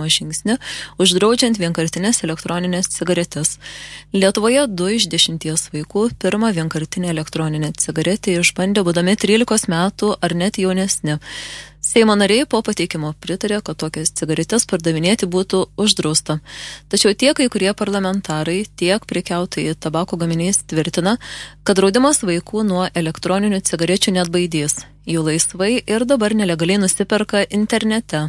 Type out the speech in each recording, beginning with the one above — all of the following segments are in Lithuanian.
žingsnį, uždraudžiant vienkartinės elektroninės cigaretės. Lietuvoje 2 iš 10 vaikų pirmą vienkartinę elektroninę cigaretę išbandė būdami 13 metų ar net jaunesni. Seimo nariai po pateikimo pritarė, kad tokias cigaretės pardavinėti būtų uždrausta. Tačiau tiek kai kurie parlamentarai, tiek prekiautojai tabako gaminiais tvirtina, kad draudimas vaikų nuo elektroninių cigarečių neatbaidys. Jų laisvai ir dabar nelegaliai nusiperka internete.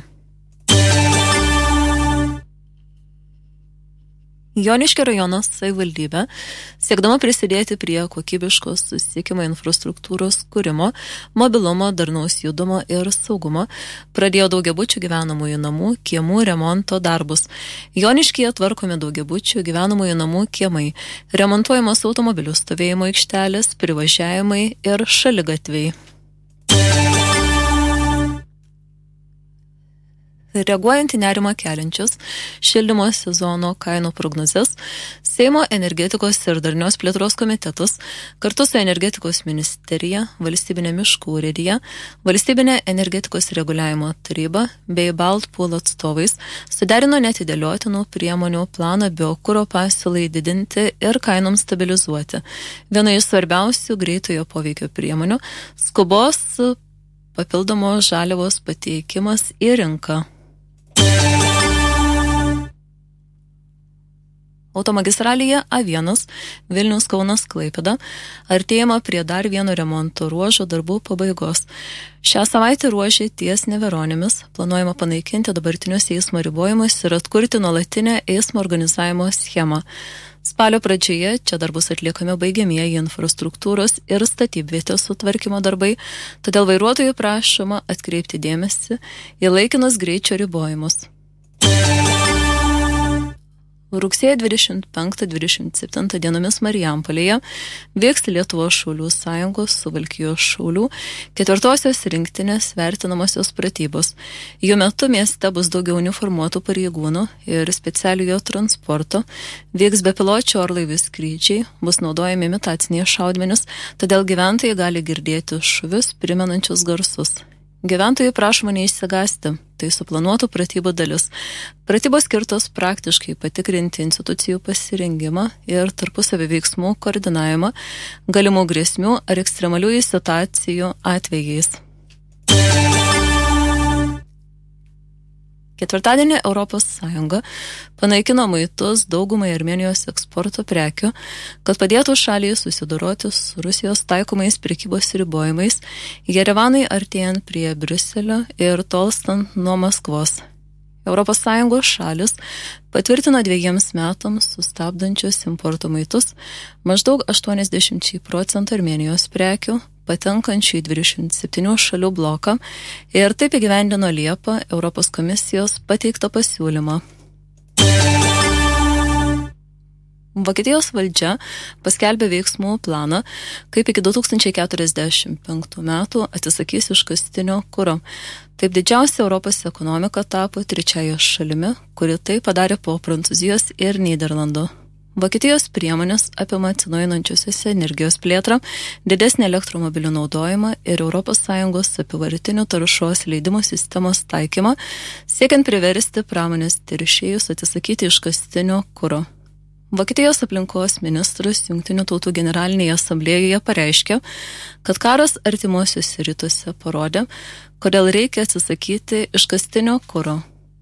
Joniškio rajono savivaldybė, siekdama prisidėti prie kokybiškos susisiekimo infrastruktūros kūrimo, mobilumo, darnaus judumo ir saugumo, pradėjo daugiabučių gyvenamųjų namų kiemų remonto darbus. Joniškyje tvarkomi daugiabučių gyvenamųjų namų kiemai, remontuojamos automobilių stovėjimo aikštelės, privažiavimai ir šaligatviai. Reaguojant į nerimą keliančius šildymo sezono kainų prognozes, Seimo energetikos ir darnios plėtros komitetas kartu su energetikos ministerija, valstybinė miškų urėdija, valstybinė energetikos reguliavimo taryba bei Baltpool atstovais suderino neatidėliotinų priemonių planą biokuro pasiūlai didinti ir kainoms stabilizuoti. Viena iš svarbiausių greitojo poveikio priemonių – skubos papildomos žaliavos pateikimas į rinką. Automagistralėje A1 Vilnius-Kaunas-Klaipėda artėjama prie dar vieno remonto ruožo darbų pabaigos. Šią savaitę ruožį ties Neveronėmis planuojama panaikinti dabartinius eismo ribojimus ir atkurti nuolatinę eismo organizavimo schemą. Spalio pradžioje čia dar bus atliekami baigiamieji infrastruktūros ir statybvietės sutvarkymo darbai, todėl vairuotojų prašoma atkreipti dėmesį į laikinus greičio ribojimus. Rugsėjo 25-27 dienomis Marijampolėje vyks Lietuvos šaulių sąjungos Suvalkijos šaulių 4-osios rinktinės vertinamosios pratybos. Jų metu mieste bus daugiau uniformuotų pareigūnų ir specialiojo transporto, vyks bepiločių orlaivių skrydžiai, bus naudojami imitaciniai šaudmenys, todėl gyventojai gali girdėti šūvius primenančius garsus. Gyventojų prašoma neišsigąsti, tai suplanuotų pratybų dalis. Pratybos skirtos praktiškai patikrinti institucijų pasirengimą ir tarpusavio veiksmų koordinavimą galimų grėsmių ar ekstremaliųjų situacijų atvejais. Ketvirtadienį Europos Sąjunga panaikino muitus daugumai Armėnijos eksporto prekių, kad padėtų šaliai susidoroti su Rusijos taikomais prekybos ribojimais, Jerevanui artėjant prie Briuselio ir tolstant nuo Maskvos. Europos Sąjungos šalis patvirtino 2 metams sustabdančius importo muitus maždaug 80% Armėnijos prekių, patenkančių į 27 šalių bloką ir taip įgyvendino Liepą Europos komisijos pateiktą pasiūlymą. Vokietijos valdžia paskelbė veiksmų planą, kaip iki 2045 metų atsisakys iškastinio kuro. Taip didžiausia Europos ekonomika tapo 3 šalimi, kuri tai padarė po Prancūzijos ir Nyderlandų. Vokietijos priemonės apima atsinaujinančiosios energijos plėtrą, didesnį elektromobilių naudojimą ir ES apyvartinių taršos leidimų sistemos taikymą, siekiant priversti pramonės teršėjus atsisakyti iškastinio kuro. Vokietijos aplinkos ministras Jungtinių tautų generalinėje asamblėjoje pareiškė, kad karas artimuosiuose rytuose parodė, kodėl reikia atsisakyti iškastinio kuro.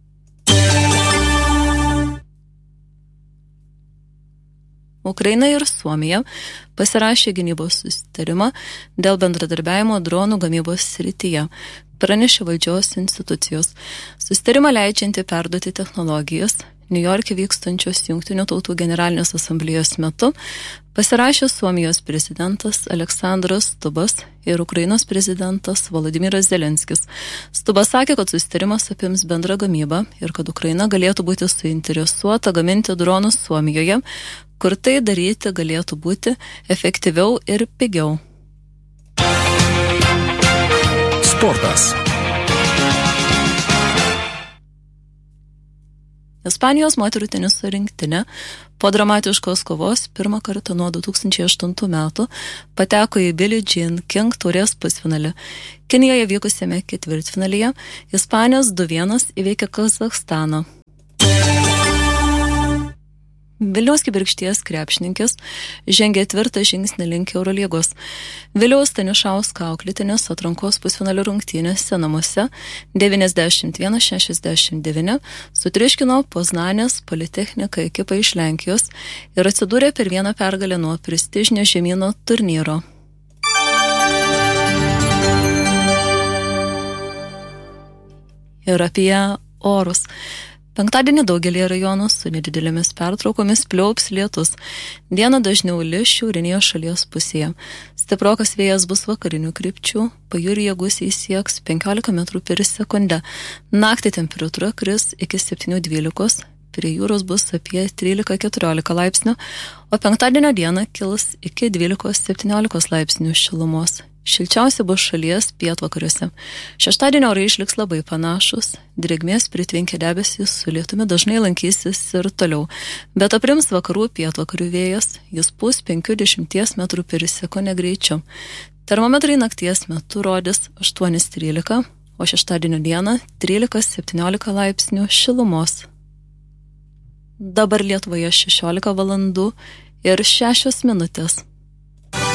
Ukraina ir Suomija pasirašė gynybos susitarimą dėl bendradarbiavimo dronų gamybos srityje, pranešė valdžios institucijos. Susitarimą leidžianti perduoti technologijas Niujorke vykstančios Jungtinių tautų generalinės asamblėjos metu pasirašė Suomijos prezidentas Aleksandras Stubas ir Ukrainos prezidentas Volodymyras Zelenskis. Stubas sakė, kad susitarimas apims bendrą gamybą ir kad Ukraina galėtų būti suinteresuota gaminti dronus Suomijoje, kur tai daryti galėtų būti efektyviau ir pigiau. Sportas. Ispanijos moterų teniso rinktinė po dramatiškos kovos pirmą kartą nuo 2008 metų pateko į Billie Jean King taurės pusfinalį. Kinijoje vykusiame ketvirtfinalyje Ispanijos 2-1 įveikė Kazachstaną. Vilniaus Kibirkšties krepšininkės žengė tvirtą žingsnį link Eurolygos. Vėliau Stanišausko auklėtinės atrankos pusfinalio rungtynėse namuose 91-69 sutriuškino Poznanės Politechnika ekipą iš Lenkijos ir atsidūrė per vieną pergalę nuo prestižinio žemyno turnyro. Ir apie orus. Penktadienį daugelį rajonų su nedidelėmis pertraukomis pliaups lietus. Dieną dažniau lis šiaurinėje šalies pusėje. Stiprokas vėjas bus vakarinių krypčių, pajūryje gūsiai sieks 15 metrų per sekundę. Naktį temperatūra kris iki 7-12, prie jūros bus apie 13-14 laipsnių, o penktadienio dieną kils iki 12-17 laipsnių šilumos. Šilčiausia bus šalies pietvakariuose. Šeštadienio orai išliks labai panašus, drėgmės pritvinkę debesys su lietumi dažnai lankysis ir toliau, bet aprims vakarų pietvakarių vėjas, jis pūs 50 metrų per sekundę greičiu. Termometrai nakties metu rodys 8-13, o šeštadienio dieną 13-17 laipsnių šilumos. Dabar Lietuvoje 16 valandų ir 6 minutės.